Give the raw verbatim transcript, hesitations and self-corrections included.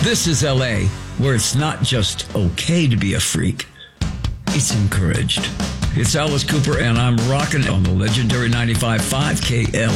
This is L A, where it's not just okay to be a freak, it's encouraged. It's Alice Cooper, and I'm rocking on the legendary ninety-five point five K L.